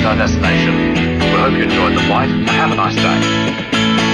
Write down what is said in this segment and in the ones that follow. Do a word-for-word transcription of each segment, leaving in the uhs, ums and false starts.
is our destination. We hope you enjoyed the flight and have a nice day.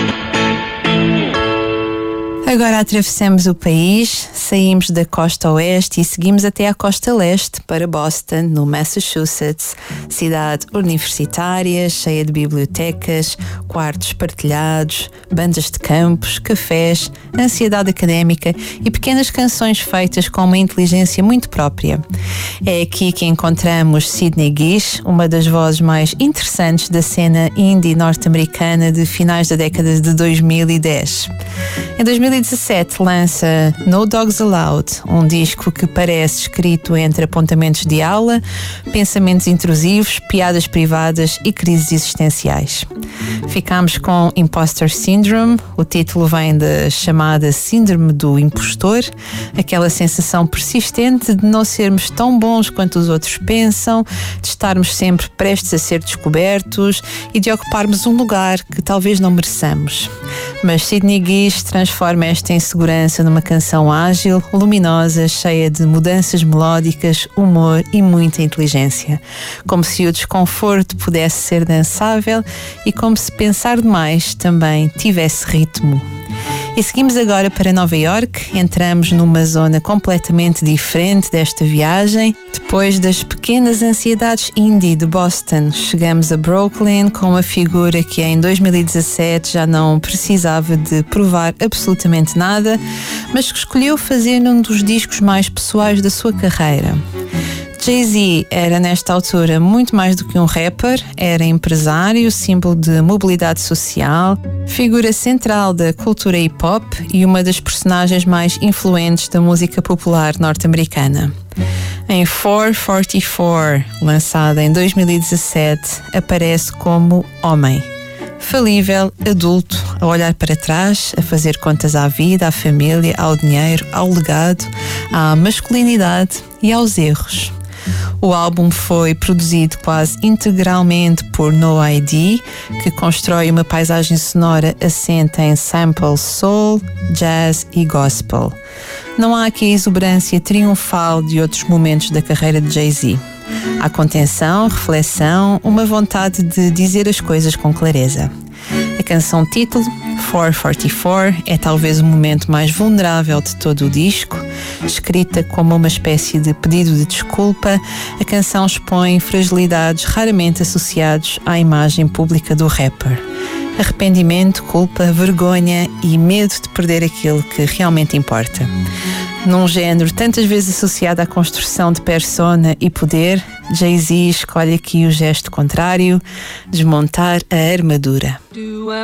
Agora atravessamos o país, saímos da costa oeste e seguimos até à costa leste para Boston, no Massachusetts, cidade universitária, cheia de bibliotecas, quartos partilhados, bandas de campos, cafés, ansiedade académica e pequenas canções feitas com uma inteligência muito própria. É aqui que encontramos Sidney Gish, uma das vozes mais interessantes da cena indie norte-americana de finais da década de dois mil e dez. Em dois mil e dezassete lança No Dogs Allowed, um disco que parece escrito entre apontamentos de aula, pensamentos intrusivos, piadas privadas e crises existenciais. Ficámos com Imposter Syndrome, o título vem da chamada Síndrome do Impostor, aquela sensação persistente de não sermos tão bons quanto os outros pensam, de estarmos sempre prestes a ser descobertos e de ocuparmos um lugar que talvez não mereçamos. Mas Sidney Gish transforma esta insegurança numa canção ágil, luminosa, cheia de mudanças melódicas, humor e muita inteligência. Como se o desconforto pudesse ser dançável e como se pensar demais também tivesse ritmo. E seguimos agora para Nova York, entramos numa zona completamente diferente desta viagem. Depois das pequenas ansiedades indie de Boston, chegamos a Brooklyn com uma figura que em dois mil e dezassete já não precisava de provar absolutamente nada, mas que escolheu fazer um dos discos mais pessoais da sua carreira. Jay-Z era nesta altura muito mais do que um rapper, era empresário, símbolo de mobilidade social, figura central da cultura hip-hop e uma das personagens mais influentes da música popular norte-americana. Em quatrocentos e quarenta e quatro, lançada em dois mil e dezassete, aparece como homem. Falível, adulto, a olhar para trás, a fazer contas à vida, à família, ao dinheiro, ao legado, à masculinidade e aos erros. O álbum foi produzido quase integralmente por No I D, que constrói uma paisagem sonora assente em samples soul, jazz e gospel. Não há aqui a exuberância triunfal de outros momentos da carreira de Jay-Z. Há contenção, reflexão, uma vontade de dizer as coisas com clareza. A canção título, quatrocentos e quarenta e quatro, é talvez o momento mais vulnerável de todo o disco. Escrita como uma espécie de pedido de desculpa, a canção expõe fragilidades raramente associadas à imagem pública do rapper. Arrependimento, culpa, vergonha e medo de perder aquilo que realmente importa. Num género tantas vezes associado à construção de persona e poder, Jay-Z escolhe aqui o gesto contrário, desmontar a armadura.